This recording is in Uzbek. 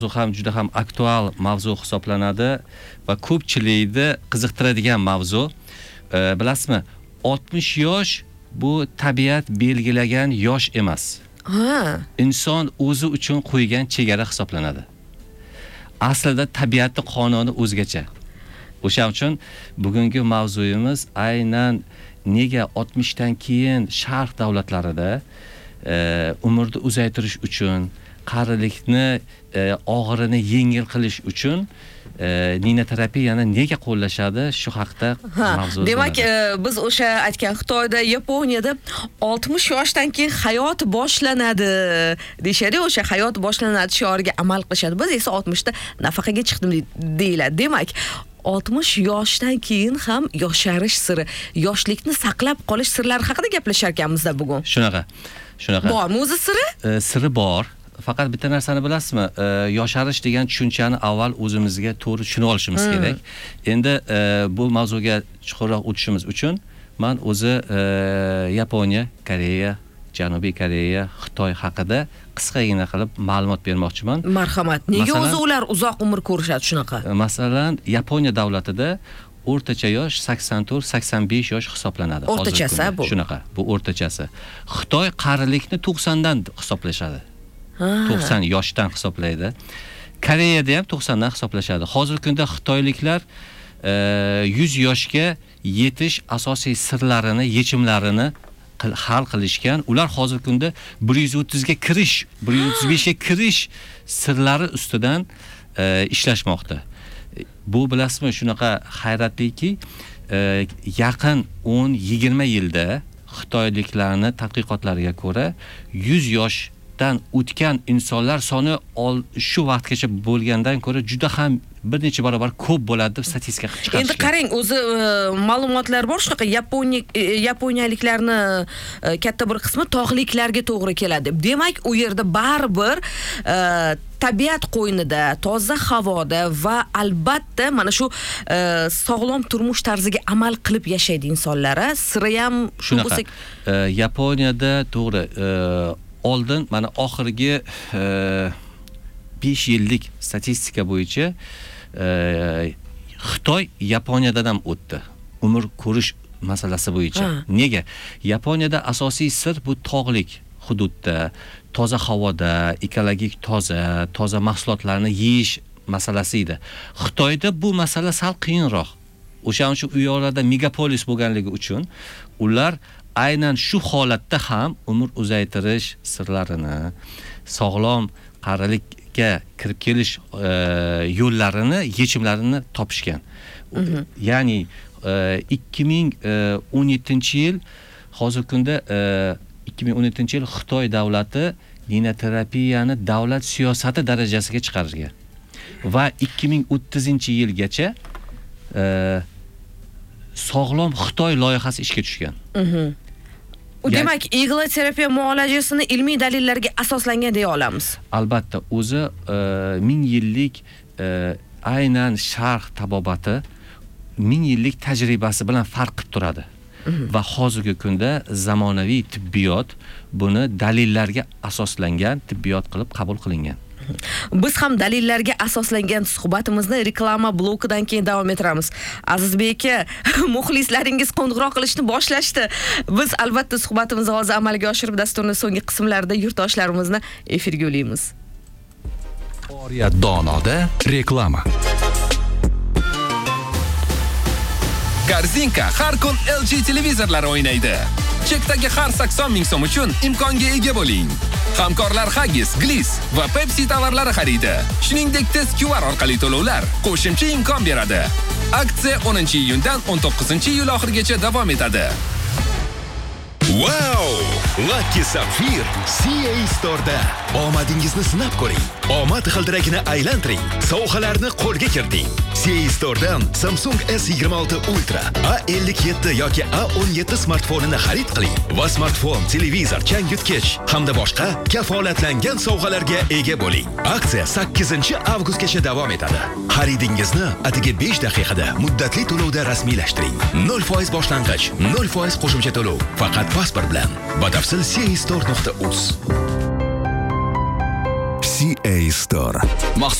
ham juda ham aktual mavzu hisoblanadi va ko'pchilikni qiziqtiradigan mavzu. Bilasizmi, 60 yosh bu tabiat belgilagan yosh emas. Inson o'zi uchun qo'ygan chegara hisoblanadi. Aslida tabiatning qonuni o'zgacha. O'shaning uchun bugungi mavzuyimiz aynan nega 60 dan keyin Sharq davlatlarida umrni uzaytirish uchun, qarilikni og'irini yengil qilish uchun ninoterapiyani nega qo'llashadi, shu haqida mavzu. Demak, biz o'sha aytgan Xitoyda, Yaponiyada 60 yoshdan keyin hayot boshlanadi deyshadi, o'sha hayot boshlanadi shioriga amal qilishadi. Biz esa 60 da nafaqaga chiqdim deyiladi. Demak, 60 yoshdan keyin ham yosharish siri, yoshlikni saqlab qolish sirlari haqida gaplashar ekanmizda bugun. Shunaqa. Bormi o'zi siri? Siri bor. Faqat bitta narsani bilasizmi? Yosharish degan tushunchani avval o'zimizga to'g'ri tushunib olishimiz kerak. Endi bu mavzuga chuqurroq o'tishimiz uchun men o'zi Yaponiya, Koreya, Janubiy Koreya, Xitoy haqida qisqagina qilib ma'lumot bermoqchiman. Marhamat. Nega o'zi ular uzoq umr ko'rishadi shunaqa? Masalan, Yaponiya davlatida o'rtacha yosh 84-85 yosh hisoblanadi. O'rtachasi bu. Shunaqa, bu o'rtachasi. Xitoy qarilikni 90 dan hisoblashadi. 90 yoshdan hisoblaydi. Koreyada ham 90 dan hisoblashadi. Hozirgi kunda xitoyliklar 100 yoshga yetish asosiy sirlarini, yechimlarini hal qilishgan. Ular hozirgi kunda 130 ga kirish, 135 ga kirish sirlari ustidan ishlashmoqda. Bu bilasizmi, shunaqa hayratliki, yaqin 10-20 yilda xitoyliklarni tadqiqotlariga ko'ra 100 yoshdan o'tgan insonlar soni shu vaqtgacha bo'lgandan ko'ra juda ham bir necha barobar ko'p bo'ladi deb statistika chiqarishgan. Endi qarang, o'zi ma'lumotlar bor shunaqa, yaponiyaliklarni katta bir qismi tog'liklarga to'g'ri keladi. Demak, u yerda baribir tabiat qo'ynida, toza havoda va albatta mana shu sog'lom turmush tarziga amal qilib yashaydi insonlar. Siri ham shu bo'lsa, Yaponiyada to'g'ri oldin mana oxirgi 5 yillik statistika bo'yicha Xitoy Yaponiyadan ham o'tdi. Umr ko'rish masalasi bo'yicha. Nega? Yaponiyada asosiy sir bu tog'lik hududda, toza havoda, ekologik toza mahsulotlarni yeyish masalasi edi. Xitoyda bu masala sal qiyinroq. O'shaning uchun u yerlarda megapolis bo'lganligi uchun ular aynan shu holatda ham umr uzaytirish sirlarini, sog'lom qarilikka kirib kelish yo'llarini, yechimlarini topishgan. Ya'ni 2017-yil hozirgi kunda 2017-yil Xitoy davlati ninoterapiyani davlat siyosati darajasiga chiqargan va 2030-yilgacha sog'lom Xitoy loyihasi ishga tushgan. Demak, igla terapiya muolajasini ilmiy dalillarga asoslangan deya olamiz. Albatta, o'zi 1000 yillik aynan Sharq tabobati 1000 yillik tajribasi bilan farq qilib turadi. Va hozirgi kunda zamonaviy tibbiyot buni dalillarga asoslangan tibbiyot qilib qabul qilingan. Biz ham dalillarga asoslangan suhbatimizni reklama blokidan keyin davom ettiramiz. Azizbek aka, muxlislaringiz qo'ng'iroq qilishni boshlashdi. Biz albatta suhbatimizni hozir amalga oshirib, dasturning so'nggi qismlarida yurtdoshlarimizni efirga olamiz. Oriyat donoda reklama. Korzinka har kun LG televizorlari o'ynaydi. Chekdagi har 80 ming so'm uchun imkonga ega bo'ling. Hamkorlar Haggis, Gliss va Pepsi tovarlari xaridi. Shuningdek, test QR orqali to'lovlar qo'shimcha imkon beradi. Aksiya 10-iyundan 19-iyul oxirigacha davom etadi. Wow! Lucky Sapphire CA Store'da omadingizni sinab ko'ring. Omad g'ildiragini aylantiring. Sovg'alarni qo'lga kiriting. CA Store'dan Samsung S26 Ultra, A57 yoki A17 smartfonini xarid qiling va smartfon, televizor, changyutgich hamda boshqa kafolatlangan sovg'alarga ega bo'ling. Aksiya 8-avgustgacha davom etadi. Xaridingizni atigi 5 daqiqada muddatli to'lovda rasmiylashtiring. 0% boshlang'ich, 0% qo'shimcha to'lov. Faqat pasport bilan. Batafsil ceastore.uz. CA Store.